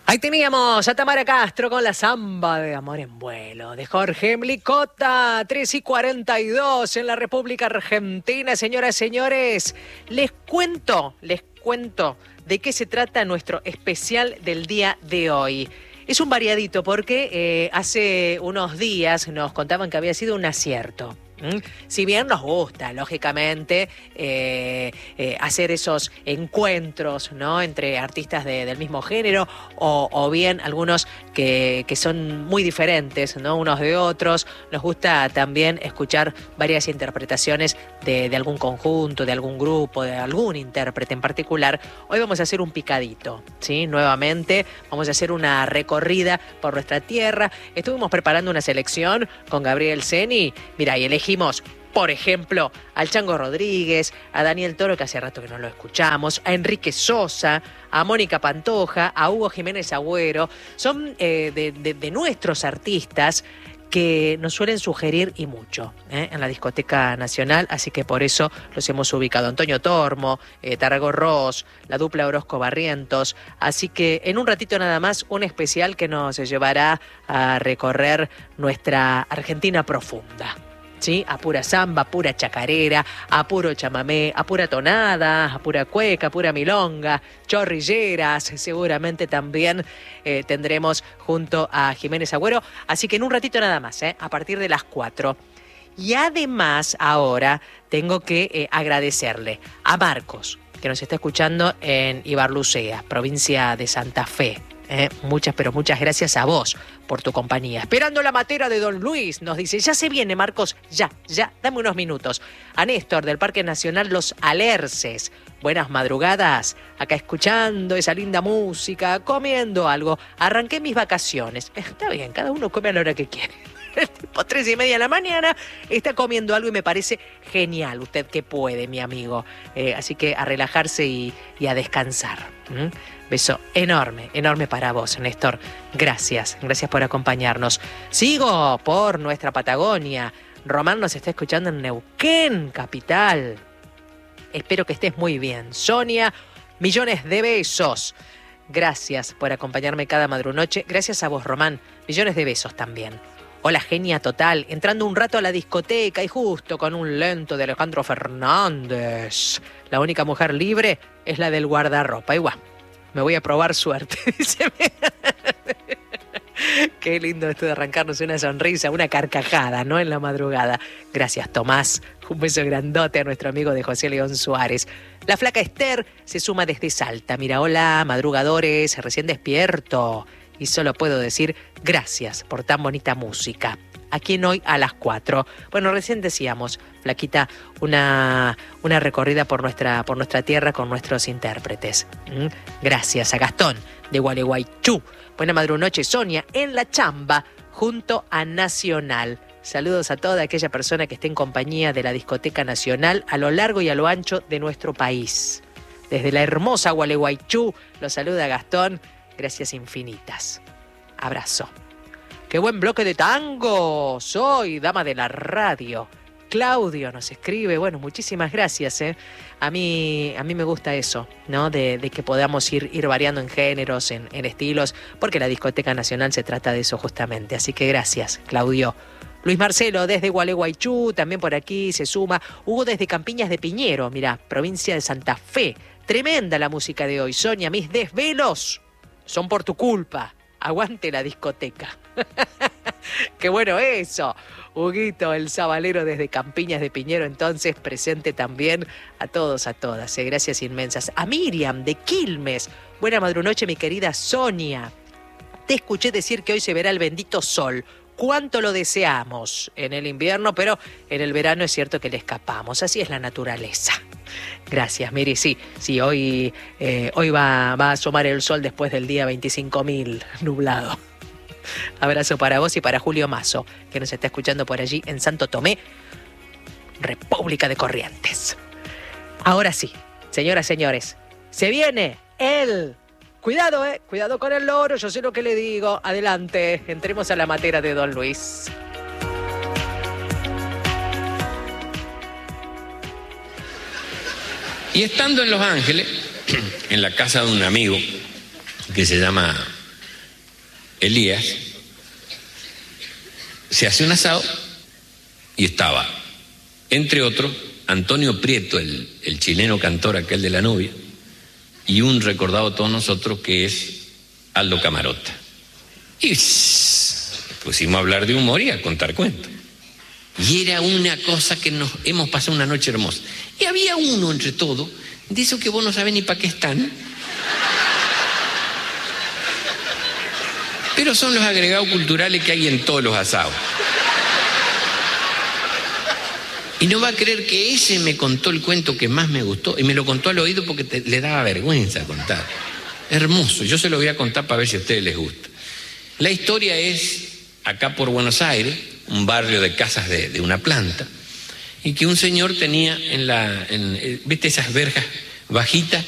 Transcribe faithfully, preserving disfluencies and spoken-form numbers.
Ahí teníamos a Tamara Castro con la samba de Amor en Vuelo, de Jorge Mlicota, tres y cuarenta y dos en la República Argentina. Señoras y señores, les cuento, les cuento de qué se trata nuestro especial del día de hoy. Es un variadito porque eh, hace unos días nos contaban que había sido un acierto. ¿Mm? Si bien nos gusta, lógicamente, eh, eh, hacer esos encuentros, ¿no?, entre artistas de, del mismo género o, o bien algunos que, que son muy diferentes, ¿no?, unos de otros. Nos gusta también escuchar varias interpretaciones de, de algún conjunto, de algún grupo, de algún intérprete en particular. Hoy vamos a hacer un picadito, ¿sí? Nuevamente vamos a hacer una recorrida por nuestra tierra. Estuvimos preparando una selección con Gabriel Ceni. Mira, y elegí por ejemplo, al Chango Rodríguez, a Daniel Toro, que hace rato que no lo escuchamos, a Enrique Sosa, a Mónica Pantoja, a Hugo Jiménez Agüero. Son eh, de, de, de nuestros artistas que nos suelen sugerir y mucho ¿eh? en la Discoteca Nacional, así que por eso los hemos ubicado. Antonio Tormo, eh, Tarragó Ross, la dupla Orozco Barrientos, así que en un ratito nada más un especial que nos llevará a recorrer nuestra Argentina profunda. ¿Sí? A pura samba, a pura chacarera, a puro chamamé, a pura tonada, a pura cueca, a pura milonga, chorrilleras, seguramente también eh, tendremos junto a Jiménez Agüero, así que en un ratito nada más, ¿eh? a partir de las cuatro. Y además ahora tengo que eh, agradecerle a Marcos, que nos está escuchando en Ibarlucea, provincia de Santa Fe. Eh, muchas, pero muchas gracias a vos por tu compañía. Esperando la matera de Don Luis, nos dice, ya se viene, Marcos, ya, ya, dame unos minutos. A Néstor del Parque Nacional Los Alerces, buenas madrugadas, acá escuchando esa linda música, comiendo algo. Arranqué mis vacaciones. Está bien, cada uno come a la hora que quiere. El tipo tres y media de la mañana está comiendo algo y me parece genial. Usted que puede, mi amigo. Eh, así que a relajarse y, y a descansar. ¿Mm? Beso enorme, enorme para vos, Néstor. Gracias, gracias por acompañarnos. Sigo por nuestra Patagonia. Román nos está escuchando en Neuquén, capital. Espero que estés muy bien. Sonia, millones de besos. Gracias por acompañarme cada madrunoche. Gracias a vos, Román. Millones de besos también. Hola, genia total. Entrando un rato a la discoteca y justo con un lento de Alejandro Fernández. La única mujer libre es la del guardarropa. Igual. Me voy a probar suerte, dice. Qué lindo esto de arrancarnos una sonrisa, una carcajada, ¿no? En la madrugada. Gracias, Tomás. Un beso grandote a nuestro amigo de José León Suárez. La flaca Esther se suma desde Salta. Mira, hola, madrugadores, recién despierto. Y solo puedo decir gracias por tan bonita música. Aquí en Hoy a las cuatro. Bueno, recién decíamos, flaquita, una, una recorrida por nuestra, por nuestra tierra con nuestros intérpretes. ¿Mm? Gracias a Gastón de Gualeguaychú. Buena madrunoche, Sonia, en la chamba, junto a Nacional. Saludos a toda aquella persona que esté en compañía de la Discoteca Nacional a lo largo y a lo ancho de nuestro país. Desde la hermosa Gualeguaychú, los saluda Gastón. Gracias infinitas. Abrazo. ¡Qué buen bloque de tango! Soy dama de la radio. Claudio nos escribe. Bueno, muchísimas gracias. ¿eh? A mí, a mí me gusta eso, ¿no? De, de que podamos ir, ir variando en géneros, en, en estilos, porque la Discoteca Nacional se trata de eso justamente. Así que gracias, Claudio. Luis Marcelo desde Gualeguaychú, también por aquí se suma. Hugo desde Campiñas de Piñero, mirá, provincia de Santa Fe. Tremenda la música de hoy. Sonia, mis desvelos son por tu culpa. Aguante la discoteca. Qué bueno eso. Huguito, el sabalero desde Campiñas de Piñero, entonces presente también a todos, a todas. Eh, gracias inmensas. A Miriam de Quilmes. Buena madrunoche, mi querida Sonia. Te escuché decir que hoy se verá el bendito sol. Cuánto lo deseamos en el invierno, pero en el verano es cierto que le escapamos. Así es la naturaleza. Gracias, Miri. Sí, sí, hoy, eh, hoy va, va a asomar el sol después del día veinticinco mil nublado. Abrazo para vos y para Julio Mazo, que nos está escuchando por allí en Santo Tomé, República de Corrientes. Ahora sí, señoras, señores, se viene el... Cuidado, eh, cuidado con el loro, yo sé lo que le digo. Adelante, entremos a la matera de Don Luis. Y estando en Los Ángeles, en la casa de un amigo que se llama Elías, se hace un asado y estaba, entre otros, Antonio Prieto, el, el chileno cantor aquel de La Novia, y un recordado a todos nosotros que es Aldo Camarota. Y pusimos a hablar de humor y a contar cuentos. Y era una cosa que nos hemos pasado una noche hermosa. Y había uno entre todos, de esos que vos no sabés ni para qué están, pero son los agregados culturales que hay en todos los asados. Y no va a creer que ese me contó el cuento que más me gustó, y me lo contó al oído porque te, le daba vergüenza contar. Hermoso, yo se lo voy a contar para ver si a ustedes les gusta. La historia es acá por Buenos Aires, un barrio de casas de, de una planta, y que un señor tenía en la, en, ¿viste esas verjas bajitas?